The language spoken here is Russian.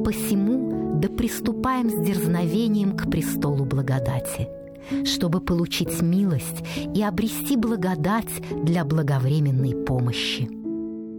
посему да приступаем с дерзновением к престолу благодати, чтобы получить милость и обрести благодать для благовременной помощи.